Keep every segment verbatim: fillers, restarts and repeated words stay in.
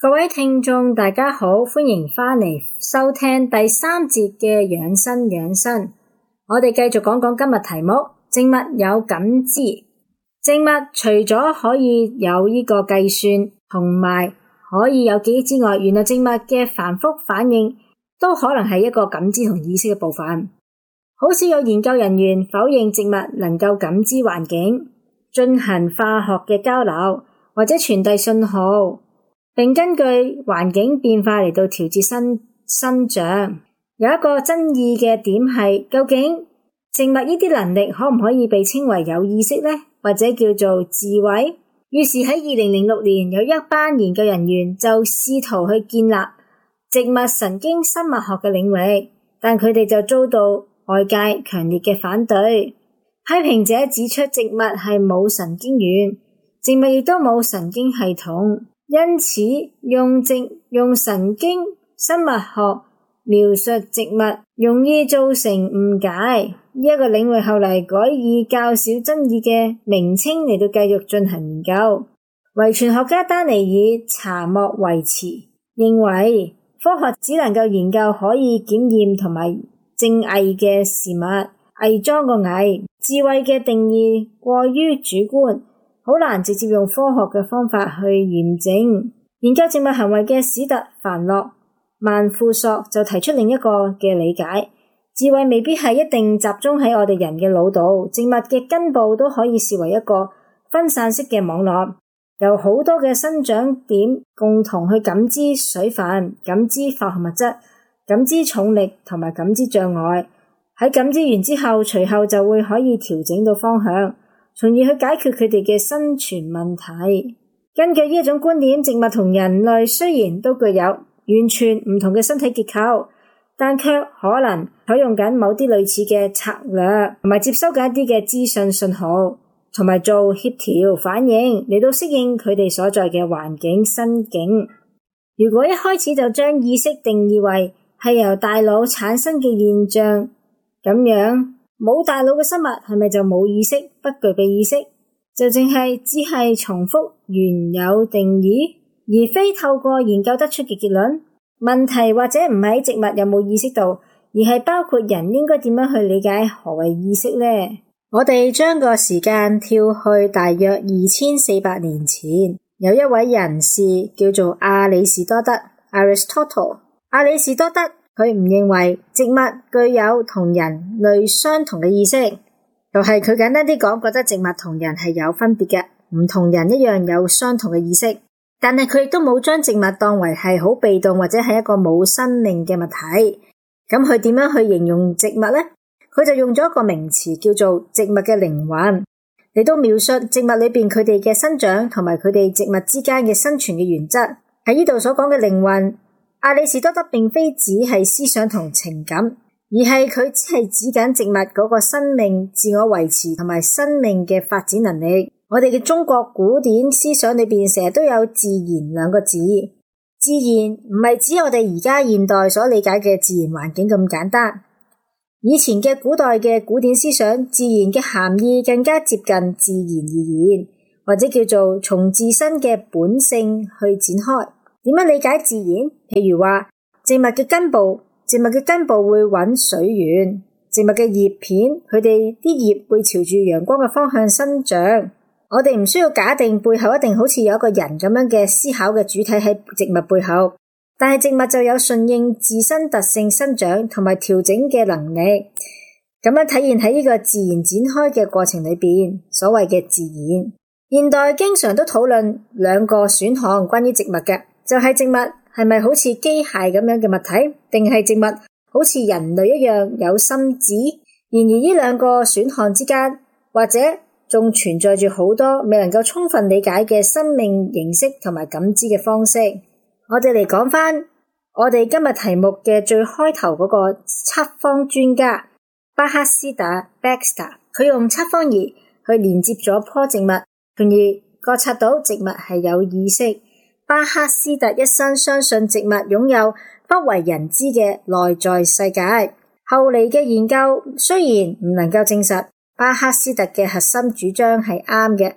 各位聽眾大家好，歡迎翻嚟收聽第三節嘅養生養生。我哋繼續講講今日題目，植物有感知。植物除咗可以有呢個計算同埋可以有記憶之外，原來植物嘅繁複反應都可能係一個感知同意識嘅部分。好少有研究人員否認植物能夠感知環境，進行化學嘅交流或者傳遞信號，並根據環境變化嚟到調節生生長。有一個爭議嘅點係，究竟植物呢啲能力可唔可以被稱為有意識呢？或者叫做智慧？於是喺二零零六年，有一班研究人員就試圖去建立植物神經生物學嘅領域，但佢哋就遭到外界強烈嘅反對。批評者指出，植物係冇神經元，植物亦都冇神經系統，因此用植用神經生物學描述植物容易造成誤解。呢一個領域後嚟改以較少爭議嘅名稱嚟到繼續進行研究。遺傳學家丹尼爾查莫維茨認為，科學只能夠研究可以檢驗同埋證偽嘅事物，偽裝個偽。智慧嘅定義過於主觀，好難直接用科學嘅方法去驗證。研究植物行為嘅史特凡洛曼富索就提出另一個嘅理解，智慧未必係一定集中喺我哋人嘅腦度，植物嘅根部都可以視為一個分散式嘅網絡，由好多嘅生長點共同去感知水分、感知化學物質、感知重力同埋感知障礙。喺感知完之後，隨後就會可以調整到方向，從而去解決佢哋嘅生存問題。根據呢一種觀點，植物同人類雖然都具有完全唔同嘅身體結構，但卻可能採用緊某啲類似嘅策略，同埋接收緊一啲嘅資訊信號，同埋做協調反應嚟到適應佢哋所在嘅環境生境。如果一開始就將意識定義為係由大腦產生嘅現象，咁樣冇大腦嘅生物係咪就冇意識，不具備意識，就淨係只係重複原有定義，而非透過研究得出嘅結論？問題或者唔喺植物有冇意識度，而係包括人應該點樣去理解何謂意識呢？我哋將個時間跳去大約二千四百年前，有一位人士叫做亞里士多德 Aristotle。 亞里士多德佢唔認為植物具有同人類相同嘅意識，就係佢簡單啲講，覺得植物同人係有分別嘅，唔同人一樣有相同嘅意識。但係佢亦都冇將植物當為係好被動或者係一個冇生命嘅物體。咁佢點樣去形容植物呢？佢就用咗一個名詞叫做植物嘅靈魂嚟到描述植物裏邊佢哋嘅生長同埋佢哋植物之間嘅生存嘅原則。喺呢度所講嘅靈魂，亞里士多德並非只係思想同情感，而係佢只係指緊植物嗰個生命、自我維持同埋生命嘅發展能力。我哋嘅中國古典思想裏邊成日都有自然兩個字，自然唔係指我哋而家現代所理解嘅自然環境咁簡單。以前嘅古代嘅古典思想，自然嘅含義更加接近自然而言，或者叫做從自身嘅本性去展開。點樣理解自然？譬如話植物嘅根部，植物嘅根部會揾水源，植物嘅葉片，佢哋啲葉會朝住陽光嘅方向生長。我哋唔需要假定背後一定好似有一個人咁樣嘅思考嘅主體喺植物背後，但係植物就有順應自身特性生長同埋調整嘅能力，咁樣體現喺呢個自然展開嘅過程裏邊，所謂嘅自然。現代經常都討論兩個選項關於植物嘅，就係植物係咪好似機械咁樣嘅物體，定係植物好似人類一樣有心智？然而呢兩個選項之間，或者仲存在住好多未能夠充分理解嘅生命形式同埋感知嘅方式。我哋嚟講翻我哋今日題目嘅最開頭嗰個測謊專家巴克斯特 Baxter， 佢用測謊儀去連接咗棵植物，從而覺察到植物係有意識。巴克斯特一生相信植物擁有不為人知嘅內在世界。後嚟嘅研究雖然唔能夠證實巴克斯特嘅核心主張係啱嘅，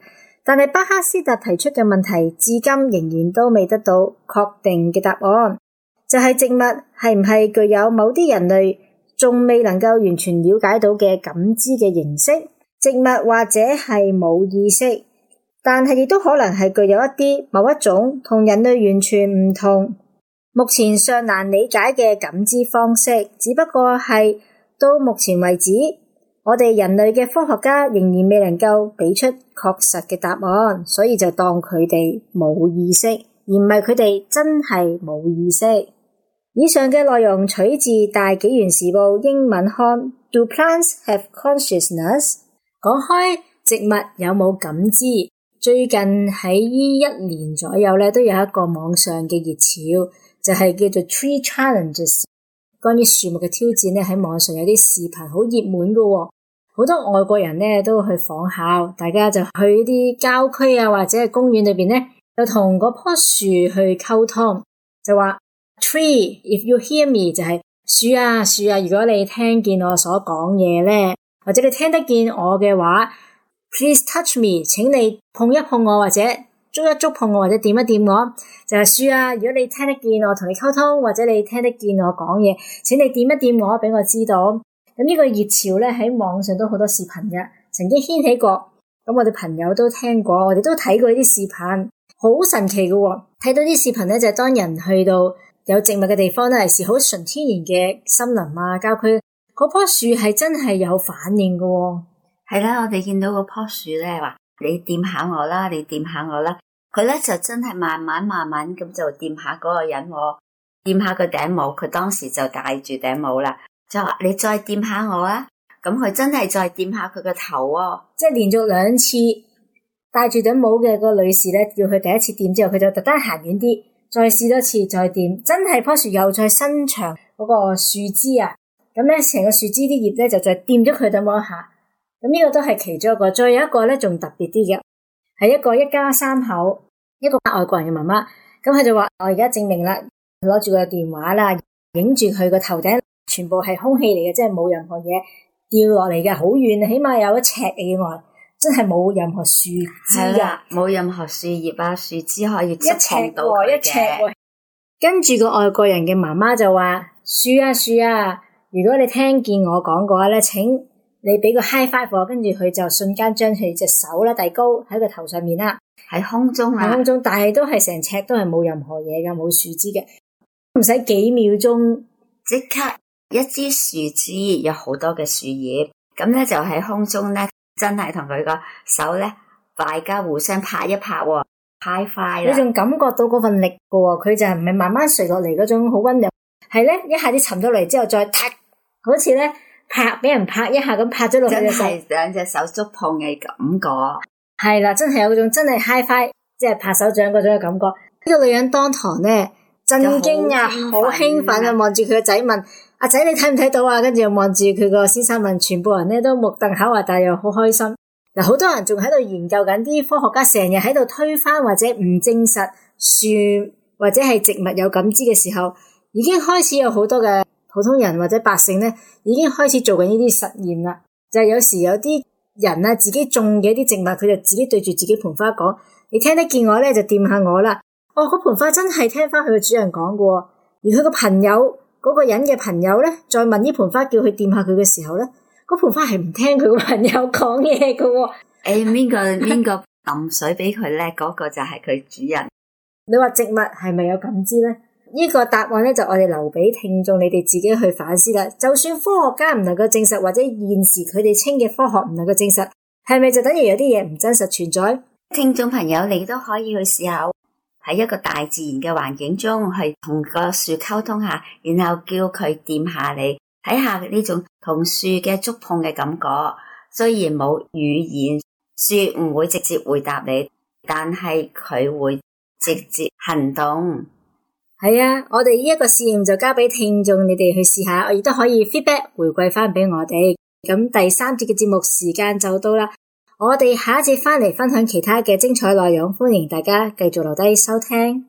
但係巴克斯特提出嘅問題至今仍然都未得到確定嘅答案，就係植物係唔係具有某啲人類仲未能夠完全了解到嘅感知嘅形式。植物或者係冇意識，但係亦都可能係具有一啲某一種同人類完全唔同，目前尚難理解嘅感知方式。只不過係到目前為止，我哋人類嘅科學家仍然未能夠俾出確實嘅答案，所以就當佢哋冇意識，而唔係佢哋真係冇意識。以上嘅內容取自《大紀元時報》英文刊 Do Plants Have Consciousness？ 講開植物有冇感知，最近喺呢一年左右咧，都有一個網上嘅熱潮，就係叫做 Tree Challenges， 關於樹木嘅挑戰咧，喺網上有啲視頻好熱門㗎，好多外國人咧都去仿效，大家就去啲郊區啊或者係公園裏邊咧，就同嗰棵樹去溝通，就話 Tree, if you hear me， 就係樹啊樹啊，如果你聽見我所講嘢咧，或者你聽得見我嘅話 ，please touch me， 請你碰一碰我，或者捉一捉碰我，或者點一點我，就係樹啊，如果你聽得見我同你溝通，或者你聽得見我講嘢，請你點一點我，俾我知道。咁呢個熱潮咧喺網上都好多視頻嘅，曾經掀起過，咁我哋朋友都聽過，我哋都睇過呢啲視頻，好神奇嘅喎。睇到啲視頻咧，就係當人去到有植物嘅地方咧，係好純天然嘅森林啊、郊區，嗰棵樹係真係有反應嘅喎。 係啦，我哋見到嗰棵樹咧，話你掂下我啦，你掂下我啦，佢咧就真係慢慢慢慢咁就掂下嗰個人，我掂下個頂帽，佢當時就戴住頂帽啦，就話你再掂下我啦，咁佢真係再掂下佢個頭喎， 即係連續兩次戴住頂帽嘅個女士咧，叫佢第一次掂之後，佢就特登行遠啲，再試多次再掂，真係棵樹又再伸長嗰個樹枝啊，咁咧成個樹枝啲葉咧就再掂咗佢咁樣下。咁呢個都係其中一個，再有一個咧仲特別啲嘅，係一個一家三口，一個外國人嘅媽媽，咁佢就話我而家證明啦，佢攞住個電話啦，影住佢個頭頂，全部係空氣嚟嘅，即係冇任何嘢掉落嚟嘅，好遠，起碼有一尺以外，真係冇任何樹枝啊， 冇任何樹葉啊、樹枝可以觸碰到佢嘅。一尺喎，一尺喎。跟住個外國人嘅媽媽就話：樹啊樹啊，如果你聽見我講嘅話咧，請你俾個 high five 我，跟住佢就瞬間將佢隻手啦遞高喺個頭上面啦， 喺空中啊， 喺空中，但係都係成尺都係冇任何嘢噶，冇樹枝嘅，唔使幾秒鐘， 即刻一支樹枝有好多嘅樹葉，咁咧就喺空中咧，真係同佢個手咧，大家互相拍一拍喎 ，high five 啦， 你仲感覺到嗰份力嘅喎，佢就係唔係慢慢垂落嚟嗰種好溫柔，係咧一下子沉咗嚟之後再踢，好似咧。拍俾人拍一下咁拍咗落去嘅時候， 真係兩隻手觸碰嘅感覺， 係啦，真係有嗰種真係 high five，即係拍手掌嗰種嘅感覺。呢、這個女人當堂咧震驚啊，好興奮啊，望住佢個仔問：阿仔你睇唔睇到啊？跟住又望住佢個先生問，全部人咧都目瞪口呆，但又好開心。嗱，好多人仲喺度研究緊，啲科學家成日喺度推翻或者唔證實樹或者係植物有感知嘅時候，已經開始有好多嘅普通人或者百姓咧，已經開始做緊呢啲實驗啦。就係有時有啲人啊，自己種嘅一啲植物，佢就自己對住自己盆花講：你聽得見我咧，就掂下我啦。哦，嗰盆花真係聽翻佢嘅主人講嘅，而佢個朋友嗰、嗰個人嘅朋友咧，再問呢盆花叫佢掂下佢嘅時候咧，嗰盆花係唔聽佢個朋友講嘢嘅。誒、 哎，邊個邊個淋水俾佢咧？嗰、嗰個就係佢主人。 你話植物係咪有感知咧？呢個答案咧就我哋留俾聽眾你哋自己去反思啦。就算科學家唔能夠證實，或者現時佢哋稱嘅科學唔能夠證實，係咪就等於有啲嘢唔真實存在？ 聽眾朋友，你都可以去試下喺一個大自然嘅環境中去同個樹溝通下，然後叫佢掂下你，睇下呢種同樹嘅觸碰嘅感覺。雖然冇語言，樹唔會直接回答你，但係佢會直接行動。 係啊，我哋呢一個試驗就交俾聽眾你哋去試下，我亦都可以 feedback 回饋翻俾我哋。咁第三節嘅節目時間就到啦，我哋下一節翻嚟分享其他嘅精彩內容，歡迎大家繼續留低收聽。